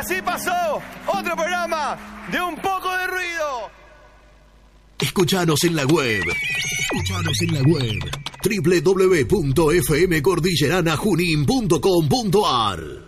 así pasó otro programa de Un Poco de Ruido. Escuchanos en la web. www.fmcordilleranajunin.com.ar